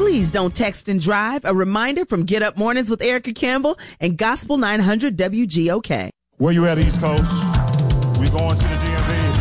Please don't text and drive. A reminder from Get Up Mornings with Erica Campbell and Gospel 900 WGOK. Where you at, East Coast? We going to the DMV?